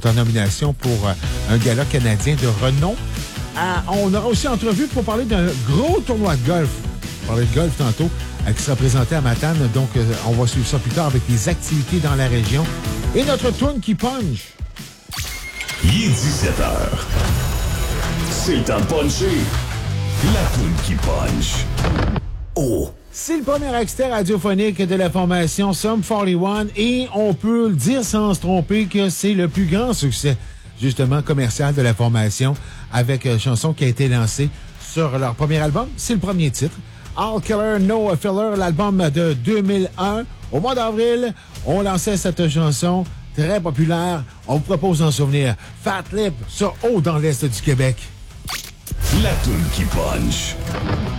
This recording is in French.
sont en nomination pour un gala canadien de renom. On aura aussi entrevue pour parler d'un gros tournoi de golf. On parlait de golf tantôt, qui sera présenté à Matane. Donc, on va suivre ça plus tard avec les activités dans la région. Et notre toune qui punch. Il est 17h. C'est le temps de puncher. La toune qui punch. Oh! C'est le premier extrait radiophonique de la formation Sum 41 et on peut le dire sans se tromper que c'est le plus grand succès, justement, commercial de la formation avec une chanson qui a été lancée sur leur premier album. C'est le premier titre. All Killer, No Filler, l'album de 2001. Au mois d'avril, on lançait cette chanson très populaire. On vous propose d'en souvenir. Fat Lip sur Haut dans l'Est du Québec. La toune qui punch.